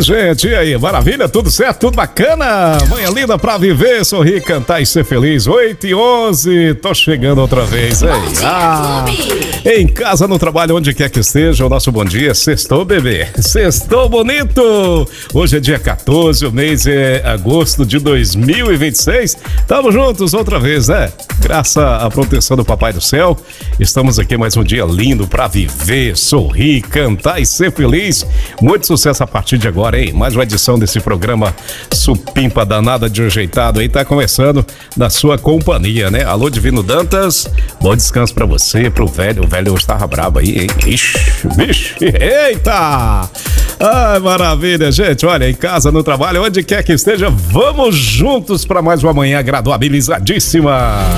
gente, e aí, maravilha? Tudo certo? Tudo bacana? Manhã linda pra viver, sorrir, cantar e ser feliz. 8h11, tô chegando outra vez, hein? Em casa, no trabalho, onde quer que esteja, o nosso bom dia. Sextou, bebê. Sextou bonito. Hoje é dia 14, o mês é agosto de 2026. Tamo juntos outra vez, né? Graças à proteção do Papai do Céu, estamos aqui mais um dia lindo pra viver, sorrir, cantar e ser feliz. Muito sucesso a partir de agora, hein? Mais uma edição desse programa supimpa danada de um jeitado aí, tá começando na sua companhia, né? Alô, Divino Dantas, bom descanso pra você, pro velho. O velho estava brabo aí, hein? Ixi, bicho, eita! Ai, maravilha, gente. Olha, em casa, no trabalho, onde quer que esteja, vamos juntos pra mais uma manhã graduabilizadíssima.